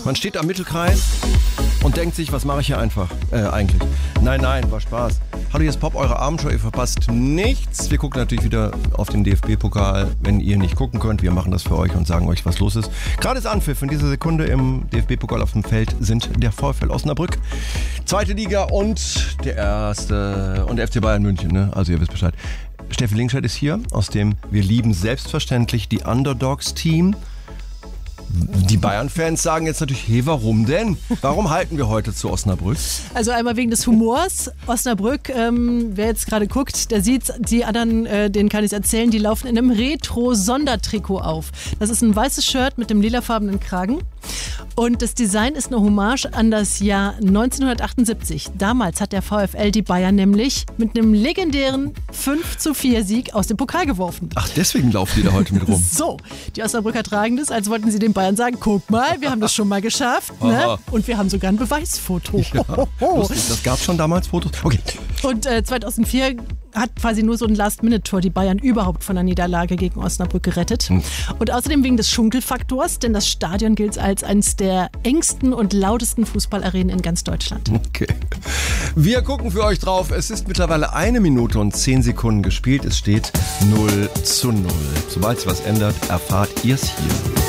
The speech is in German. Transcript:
Man steht am Mittelkreis und denkt sich, was mache ich hier eigentlich? Nein, war Spaß. Hallo, hier ist Pop, eure Abendshow, ihr verpasst nichts. Wir gucken natürlich wieder auf den DFB-Pokal, wenn ihr nicht gucken könnt. Wir machen das für euch und sagen euch, was los ist. Gerade ist Anpfiff. In dieser Sekunde im DFB-Pokal auf dem Feld sind der VfL Osnabrück, zweite Liga und der erste und der FC Bayern München. Ne? Also ihr wisst Bescheid. Steffi Linkscheid ist hier, aus dem Wir lieben selbstverständlich die Underdogs-Team. Die Bayern-Fans sagen jetzt natürlich, hey, warum denn? Warum halten wir heute zu Osnabrück? Also einmal wegen des Humors. Osnabrück, wer jetzt gerade guckt, der sieht, die anderen, denen kann ich es erzählen, die laufen in einem Retro-Sondertrikot auf. Das ist ein weißes Shirt mit dem lilafarbenen Kragen. Und das Design ist eine Hommage an das Jahr 1978. Damals hat der VfL die Bayern nämlich mit einem legendären 5:4 aus dem Pokal geworfen. Ach, deswegen laufen die da heute mit rum. So, die Osnabrücker tragen das, als wollten sie den Bayern sagen, guck mal, wir haben das schon mal geschafft. Ne? Und wir haben sogar ein Beweisfoto. Ja, lustig, das gab es schon damals Fotos? Okay. Und 2004 hat quasi nur so ein Last-Minute-Tor die Bayern überhaupt von der Niederlage gegen Osnabrück gerettet. Und außerdem wegen des Schunkelfaktors, denn das Stadion gilt als eines der engsten und lautesten Fußballarenen in ganz Deutschland. Okay. Wir gucken für euch drauf. Es ist mittlerweile 1 Minute und 10 Sekunden gespielt. Es steht 0:0. Sobald sich was ändert, erfahrt ihr es hier.